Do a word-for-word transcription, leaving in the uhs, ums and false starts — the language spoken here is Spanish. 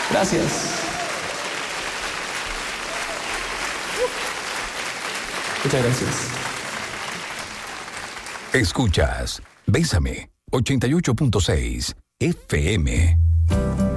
Gracias. Muchas gracias. Escuchas Bésame ochenta y ocho punto seis F M.